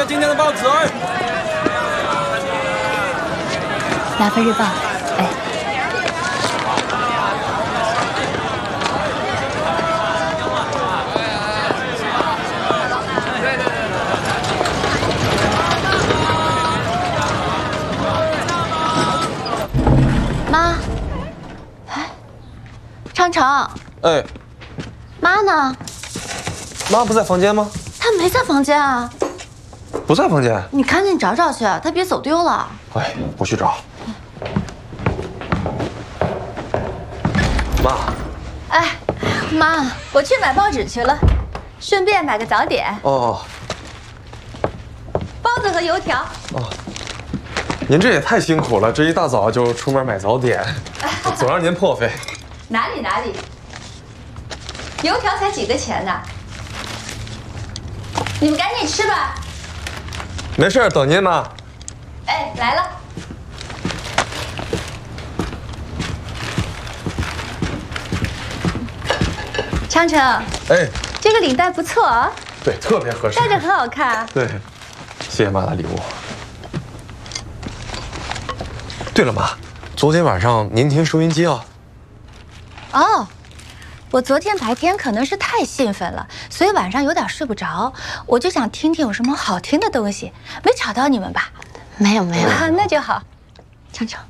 今天的报纸。 拿份日报，哎。妈，哎，昌成， 哎， 妈呢？ 妈不在房间吗？ 她没在房间啊。 不在房间。 你赶紧找找去，她别走丢了。 哎，我去找。妈。 哎，妈，我去买报纸去了，顺便买个早点。 哦。 包子和油条。 哦。您这也太辛苦了，这一大早就出门买早点，总让您破费。 哪里，油条才几个钱呢？你们赶紧吃吧。 没事，等您妈。 哎，来了。昌成， 哎， 这个领带不错啊。 对，特别合适， 戴着很好看。 对，谢谢妈的礼物。对了，妈，昨天晚上您听收音机啊？ 哦，我昨天白天可能是太兴奋了，所以晚上有点睡不着，我就想听听有什么好听的东西，没吵到你们吧？没有，啊，那就好。昌成，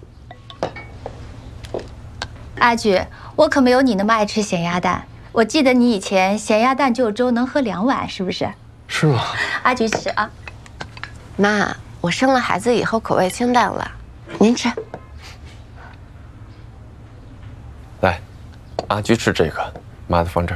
阿菊，我可没有你那么爱吃咸鸭蛋。我记得你以前咸鸭蛋就粥能喝2碗，是不是？ 是吗？ 阿菊吃啊。 妈，我生了孩子以后口味清淡了，您吃。 来，阿菊吃这个，妈的放这儿。